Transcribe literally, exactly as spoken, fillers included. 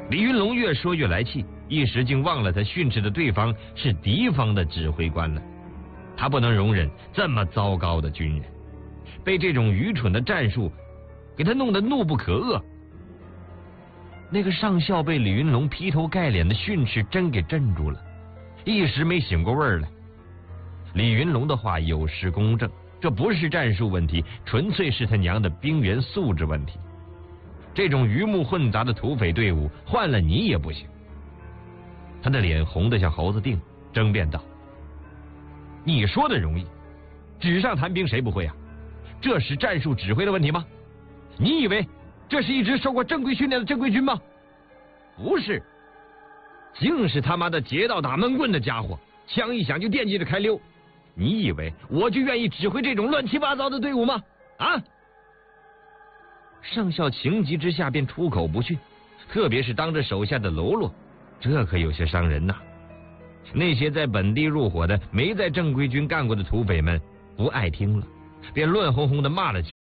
李云龙越说越来气，一时竟忘了他训斥的对方是敌方的指挥官了。他不能容忍这么糟糕的军人被这种愚蠢的战术给他弄得怒不可遏。那个上校被李云龙劈头盖脸的训斥真给镇住了，一时没醒过味儿来。李云龙的话有失公正，这不是战术问题，纯粹是他娘的兵员素质问题。这种鱼目混杂的土匪队伍换了你也不行。他的脸红得像猴子腚，争辩道：你说的容易，纸上谈兵谁不会啊？这是战术指挥的问题吗？你以为这是一支受过正规训练的正规军吗？不是，竟是他妈的劫道打闷棍的家伙，枪一响就惦记着开溜。你以为我就愿意指挥这种乱七八糟的队伍吗？啊！上校情急之下便出口不逊，特别是当着手下的喽啰，这可有些伤人呐。那些在本地入伙的没在正规军干过的土匪们不爱听了，便乱哄哄的骂了起